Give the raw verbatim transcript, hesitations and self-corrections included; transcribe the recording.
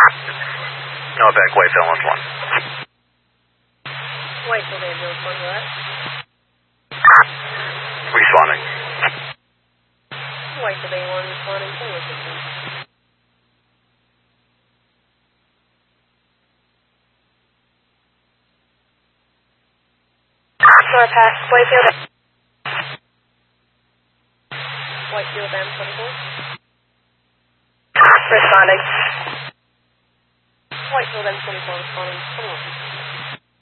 No, back, Whitefield one one. Whitefield ambulance one, what? Responding. Whitefield A one responding, tell me what this is. North Pass, Whitefield. Whitefield M twenty-four. Responding. Whitefield M twenty-four responding. Come on.